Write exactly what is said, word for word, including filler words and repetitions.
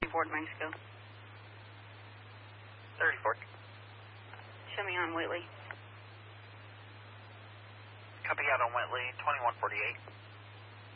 Fort Mexico. thirty-four. Show me on Whitley. Copy out on Whitley, twenty-one forty-eight.